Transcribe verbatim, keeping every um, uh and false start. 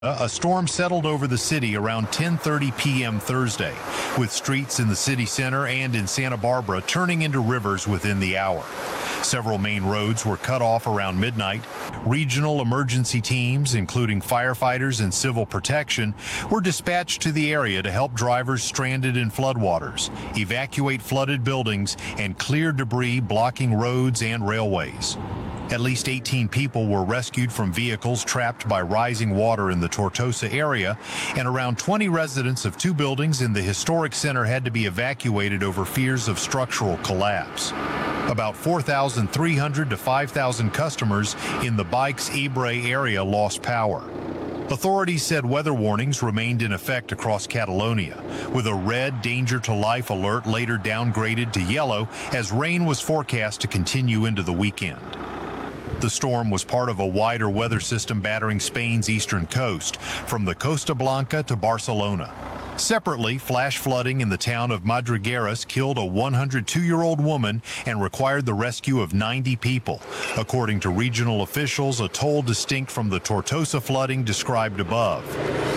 A storm settled over the city around ten thirty p m Thursday, with streets in the city center and in Santa Barbara turning into rivers within the hour. Several main roads were cut off around midnight. Regional emergency teams, including firefighters and civil protection, were dispatched to the area to help drivers stranded in floodwaters, evacuate flooded buildings, and clear debris blocking roads and railways. At least eighteen people were rescued from vehicles trapped by rising water in the Tortosa area, and around twenty residents of two buildings in the historic center had to be evacuated over fears of structural collapse. About four thousand three hundred to five thousand customers in the Baix-Ebre area lost power. Authorities said weather warnings remained in effect across Catalonia, with a red danger to life alert later downgraded to yellow as rain was forecast to continue into the weekend. The storm was part of a wider weather system battering Spain's eastern coast, from the Costa Blanca to Barcelona. Separately, flash flooding in the town of Madrigueras killed a one hundred two year old woman and required the rescue of ninety people, according to regional officials, a toll distinct from the Tortosa flooding described above.